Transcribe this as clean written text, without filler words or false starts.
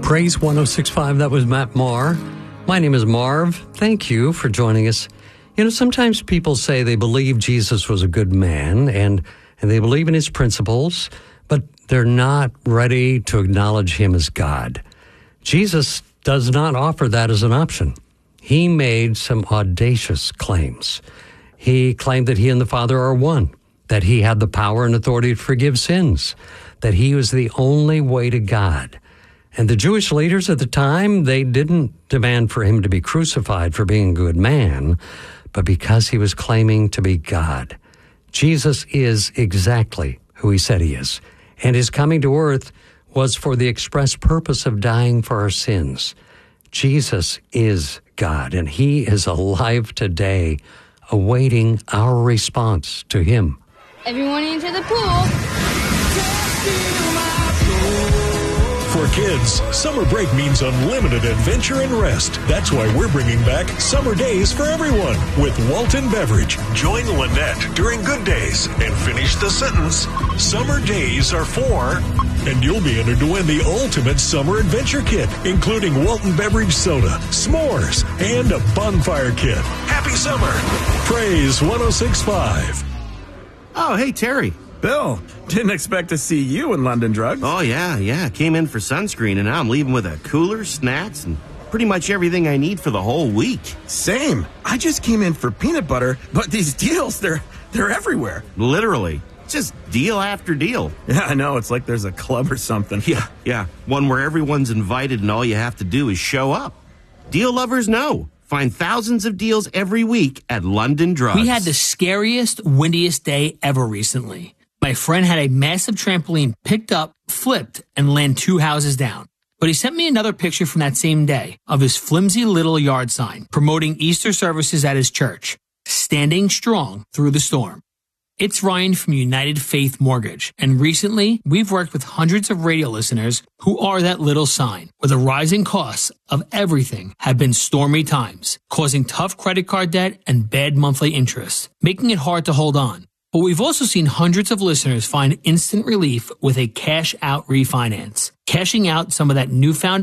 Praise 106.5, that was Matt Maher. My name is Marv. Thank you for joining us. You know, sometimes people say they believe Jesus was a good man and they believe in his principles, but they're not ready to acknowledge him as God. Jesus does not offer that as an option. He made some audacious claims. He claimed that he and the Father are one, that he had the power and authority to forgive sins, that he was the only way to God. And the Jewish leaders at the time, they didn't demand for him to be crucified for being a good man, but because he was claiming to be God. Jesus is exactly who he said he is, and his coming to earth was for the express purpose of dying for our sins. Jesus is God, and he is alive today, awaiting our response to him. Everyone into the pool. For kids, summer break means unlimited adventure and rest. That's why we're bringing back Summer Days for Everyone with Walton Beverage. Join Lynette during Good Days and finish the sentence. Summer Days are for... And you'll be entered to win the ultimate summer adventure kit, including Walton Beverage soda, s'mores, and a bonfire kit. Happy summer. Praise 106.5. Oh, hey, Terry. Bill, didn't expect to see you in London Drugs. Oh, yeah. Came in for sunscreen, and now I'm leaving with a cooler, snacks, and pretty much everything I need for the whole week. Same. I just came in for peanut butter, but these deals, they're everywhere. Literally. Just deal after deal. Yeah, I know. It's like there's a club or something. Yeah. One where everyone's invited and all you have to do is show up. Deal lovers know. Find thousands of deals every week at London Drugs. We had the scariest, windiest day ever recently. My friend had a massive trampoline picked up, flipped, and landed 2 houses down. But he sent me another picture from that same day of his flimsy little yard sign promoting Easter services at his church, standing strong through the storm. It's Ryan from United Faith Mortgage, and recently we've worked with hundreds of radio listeners who are that little sign, where the rising costs of everything have been stormy times, causing tough credit card debt and bad monthly interest, making it hard to hold on. But we've also seen hundreds of listeners find instant relief with a cash-out refinance, cashing out some of that newfound